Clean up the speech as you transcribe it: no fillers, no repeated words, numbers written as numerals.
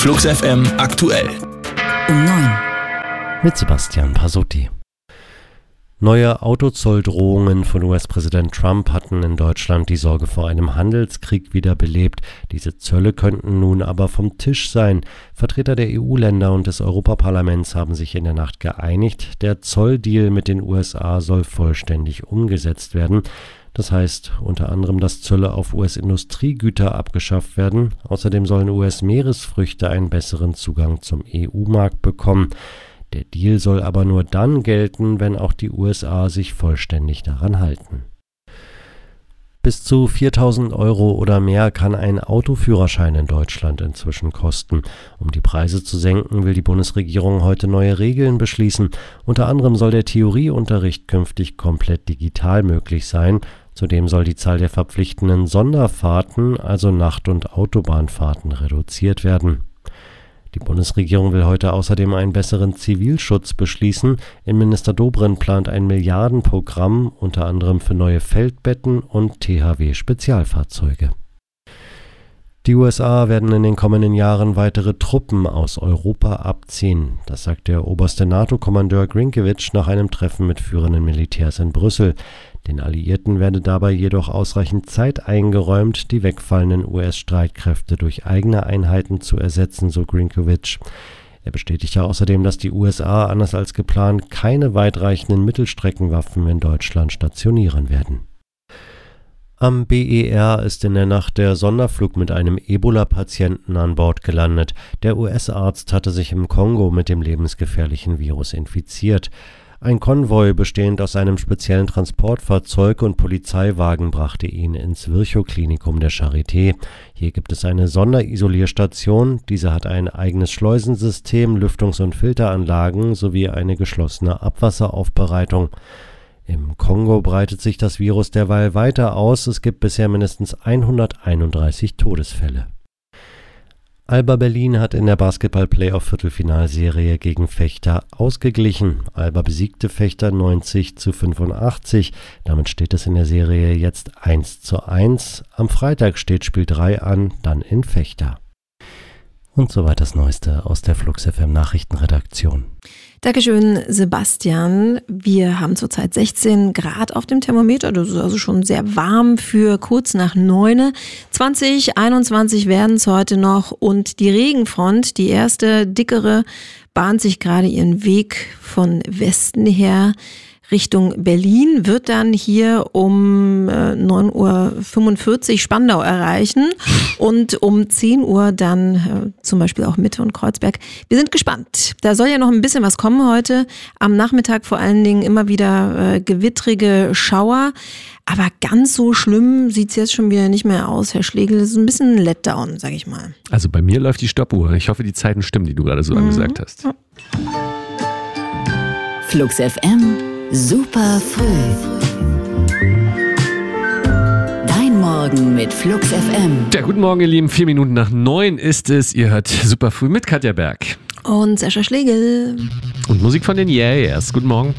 Flux FM aktuell. Um 9. Mit Sebastian Pasotti. Neue Autozolldrohungen von US-Präsident Trump hatten in Deutschland die Sorge vor einem Handelskrieg wiederbelebt. Diese Zölle könnten nun aber vom Tisch sein. Vertreter der EU-Länder und des Europaparlaments haben sich in der Nacht geeinigt. Der Zolldeal mit den USA soll vollständig umgesetzt werden. Das heißt unter anderem, dass Zölle auf US-Industriegüter abgeschafft werden. Außerdem sollen US-Meeresfrüchte einen besseren Zugang zum EU-Markt bekommen. Der Deal soll aber nur dann gelten, wenn auch die USA sich vollständig daran halten. Bis zu 4.000 € oder mehr kann ein Autoführerschein in Deutschland inzwischen kosten. Um die Preise zu senken, will die Bundesregierung heute neue Regeln beschließen. Unter anderem soll der Theorieunterricht künftig komplett digital möglich sein. Zudem soll die Zahl der verpflichtenden Sonderfahrten, also Nacht- und Autobahnfahrten, reduziert werden. Die Bundesregierung will heute außerdem einen besseren Zivilschutz beschließen. Innenminister Dobrindt plant ein Milliardenprogramm, unter anderem für neue Feldbetten und THW-Spezialfahrzeuge. Die USA werden in den kommenden Jahren weitere Truppen aus Europa abziehen. Das sagt der oberste NATO-Kommandeur Grinkevic nach einem Treffen mit führenden Militärs in Brüssel. Den Alliierten werde dabei jedoch ausreichend Zeit eingeräumt, die wegfallenden US-Streitkräfte durch eigene Einheiten zu ersetzen, so Grinkevic. Er bestätigte außerdem, dass die USA, anders als geplant, keine weitreichenden Mittelstreckenwaffen in Deutschland stationieren werden. Am BER ist in der Nacht der Sonderflug mit einem Ebola-Patienten an Bord gelandet. Der US-Arzt hatte sich im Kongo mit dem lebensgefährlichen Virus infiziert. Ein Konvoi bestehend aus einem speziellen Transportfahrzeug und Polizeiwagen brachte ihn ins Virchow-Klinikum der Charité. Hier gibt es eine Sonderisolierstation. Diese hat ein eigenes Schleusensystem, Lüftungs- und Filteranlagen sowie eine geschlossene Abwasseraufbereitung. Im Kongo breitet sich das Virus derweil weiter aus. Es gibt bisher mindestens 131 Todesfälle. Alba Berlin hat in der Basketball-Playoff-Viertelfinalserie gegen Vechta ausgeglichen. Alba besiegte Vechta 90-85. Damit steht es in der Serie jetzt 1:1. Am Freitag steht Spiel 3 an, dann in Vechta. Und soweit das Neueste aus der Flux FM Nachrichtenredaktion. Dankeschön, Sebastian. Wir haben zurzeit 16 Grad auf dem Thermometer. Das ist also schon sehr warm für kurz nach 9. 2021 werden es heute noch. Und die Regenfront, die erste dickere, bahnt sich gerade ihren Weg von Westen her Richtung Berlin, wird dann hier um 9:45 Uhr Spandau erreichen und um 10 Uhr dann zum Beispiel auch Mitte und Kreuzberg. Wir sind gespannt. Da soll ja noch ein bisschen was kommen heute. Am Nachmittag vor allen Dingen immer wieder gewittrige Schauer. Aber ganz so schlimm sieht es jetzt schon wieder nicht mehr aus, Herr Schlegel. Das ist ein bisschen ein Letdown, sag ich mal. Also bei mir läuft die Stoppuhr. Ich hoffe, die Zeiten stimmen, die du gerade so angesagt hast. Flux FM. Super früh. Dein Morgen mit Flux FM. Ja, guten Morgen, ihr Lieben. 4 Minuten nach 9 ist es. Ihr hört Super früh mit Katja Berg. Und Sascha Schlegel. Und Musik von den Yeah Yeahs. Guten Morgen.